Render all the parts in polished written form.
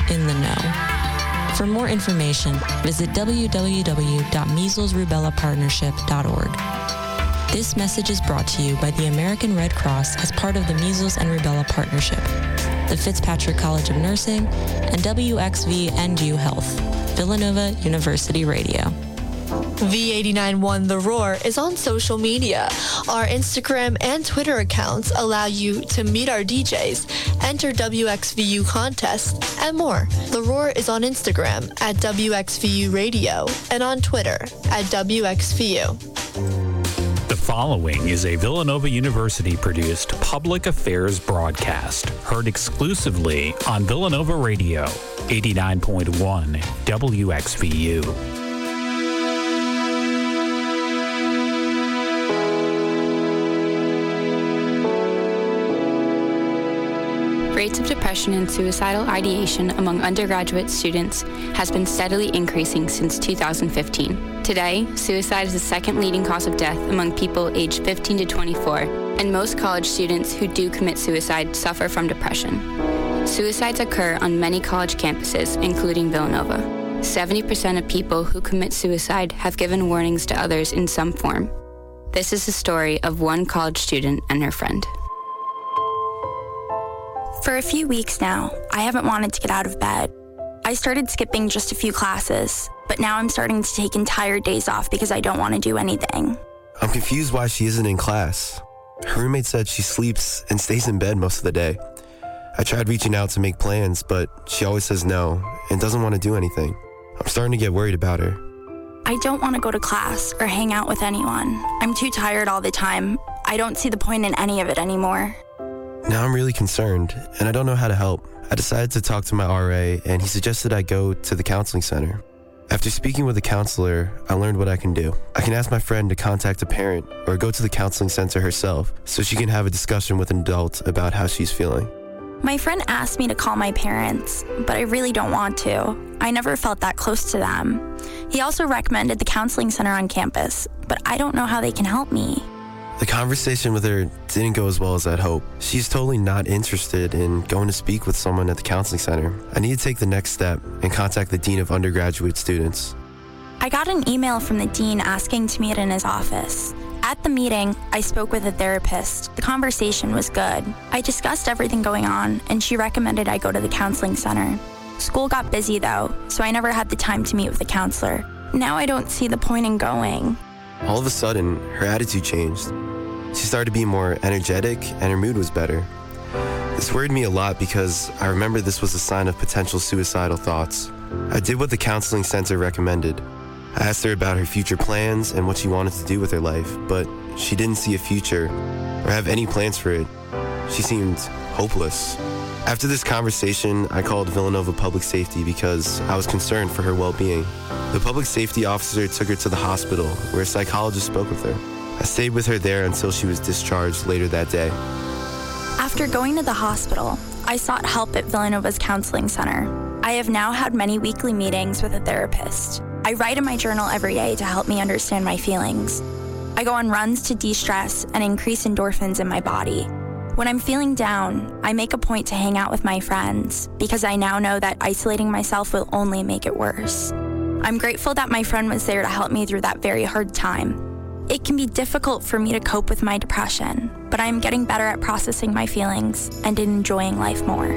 in the know. For more information, visit www.measlesrubellapartnership.org. This message is brought to you by the American Red Cross as part of the Measles and Rubella Partnership, the Fitzpatrick College of Nursing, and WXV-NU Health, Villanova University Radio. V89.1 The Roar is on social media. Our Instagram and Twitter accounts allow you to meet our DJs, enter WXVU contests, and more. The Roar is on Instagram at WXVU Radio and on Twitter at WXVU. The following is a Villanova University-produced public affairs broadcast, heard exclusively on Villanova Radio, 89.1 WXVU. Rates of depression and suicidal ideation among undergraduate students has been steadily increasing since 2015. Today, suicide is the second leading cause of death among people aged 15 to 24, and most college students who do commit suicide suffer from depression. Suicides occur on many college campuses, including Villanova. 70% of people who commit suicide have given warnings to others in some form. This is the story of one college student and her friend. For a few weeks now, I haven't wanted to get out of bed. I started skipping just a few classes, but now I'm starting to take entire days off because I don't want to do anything. I'm confused why she isn't in class. Her roommate said she sleeps and stays in bed most of the day. I tried reaching out to make plans, but she always says no and doesn't want to do anything. I'm starting to get worried about her. I don't want to go to class or hang out with anyone. I'm too tired all the time. I don't see the point in any of it anymore. Now I'm really concerned, and I don't know how to help. I decided to talk to my RA, and he suggested I go to the counseling center. After speaking with a counselor, I learned what I can do. I can ask my friend to contact a parent or go to the counseling center herself so she can have a discussion with an adult about how she's feeling. My friend asked me to call my parents, but I really don't want to. I never felt that close to them. He also recommended the counseling center on campus, but I don't know how they can help me. The conversation with her didn't go as well as I'd hoped. She's totally not interested in going to speak with someone at the counseling center. I need to take the next step and contact the dean of undergraduate students. I got an email from the dean asking to meet in his office. At the meeting, I spoke with a therapist. The conversation was good. I discussed everything going on, and she recommended I go to the counseling center. School got busy though, so I never had the time to meet with a counselor. Now I don't see the point in going. All of a sudden, her attitude changed. She started to be more energetic, and her mood was better. This worried me a lot because I remember this was a sign of potential suicidal thoughts. I did what the counseling center recommended. I asked her about her future plans and what she wanted to do with her life, but she didn't see a future or have any plans for it. She seemed hopeless. After this conversation, I called Villanova Public Safety because I was concerned for her well-being. The public safety officer took her to the hospital where a psychologist spoke with her. I stayed with her there until she was discharged later that day. After going to the hospital, I sought help at Villanova's counseling center. I have now had many weekly meetings with a therapist. I write in my journal every day to help me understand my feelings. I go on runs to de-stress and increase endorphins in my body. When I'm feeling down, I make a point to hang out with my friends because I now know that isolating myself will only make it worse. I'm grateful that my friend was there to help me through that very hard time. It can be difficult for me to cope with my depression, but I'm getting better at processing my feelings and enjoying life more.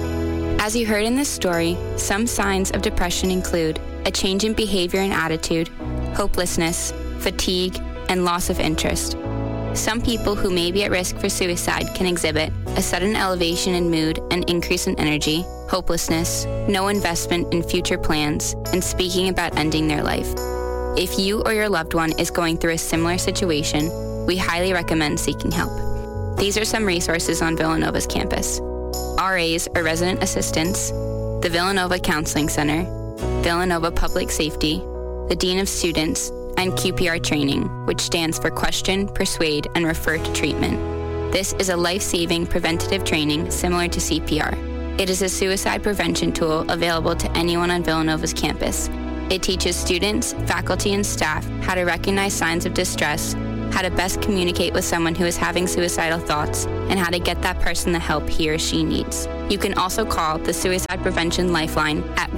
As you heard in this story, some signs of depression include a change in behavior and attitude, hopelessness, fatigue, and loss of interest. Some people who may be at risk for suicide can exhibit a sudden elevation in mood and increase in energy, hopelessness, no investment in future plans, and speaking about ending their life. If you or your loved one is going through a similar situation, we highly recommend seeking help. These are some resources on Villanova's campus: RAs or resident assistants, the Villanova Counseling Center, Villanova Public Safety, the Dean of Students, and QPR training, which stands for Question, Persuade, and Refer to Treatment. This is a life-saving preventative training similar to CPR. It is a suicide prevention tool available to anyone on Villanova's campus. It teaches students, faculty, and staff how to recognize signs of distress, how to best communicate with someone who is having suicidal thoughts, and how to get that person the help he or she needs. You can also call the Suicide Prevention Lifeline at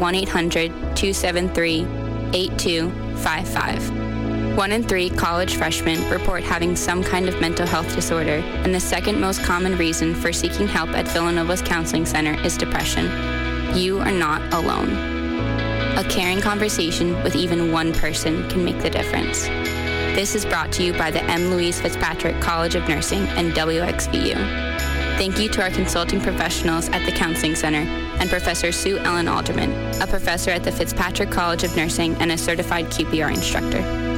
1-800-273-8255. 1 in 3 college freshmen report having some kind of mental health disorder, and the second most common reason for seeking help at Villanova's Counseling Center is depression. You are not alone. A caring conversation with even one person can make the difference. This is brought to you by the M. Louise Fitzpatrick College of Nursing and WXVU. Thank you to our consulting professionals at the Counseling Center and Professor Sue Ellen Alderman, a professor at the Fitzpatrick College of Nursing and a certified QPR instructor.